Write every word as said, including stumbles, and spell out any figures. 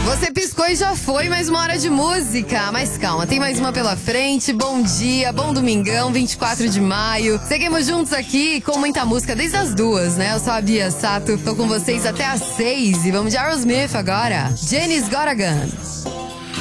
Você piscou e já foi mais uma hora de música. Mas calma, tem mais uma pela frente. Bom dia, bom domingão, vinte e quatro de maio. Seguimos juntos aqui com muita música desde as duas, né? Eu sou a Bia Sato, tô com vocês até às seis. E vamos de Aerosmith agora. Jenny's Got a Gun.